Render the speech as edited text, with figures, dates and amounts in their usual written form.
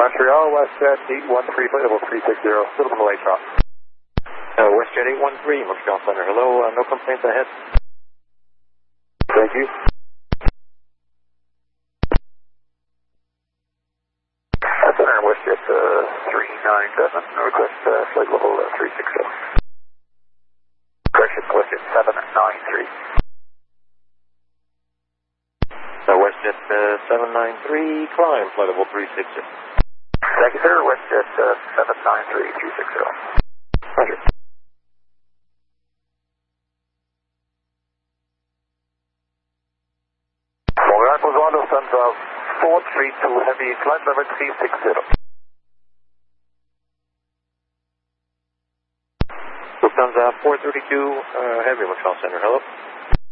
Montreal, WestJet 813, flight level 360, little bit of a late drop. WestJet 813, Montreal Center, hello, no complaints ahead. Thank you. Center, WestJet 397, request flight level 360. Correction, WestJet 793. WestJet 793, climb, flight level 360. Thank you, sir. WestJet 793, 360. Roger. Montreal, Poisson, Lufthansa 432 Heavy, flight level 360. Lufthansa 432, Heavy, Montreal Center, hello.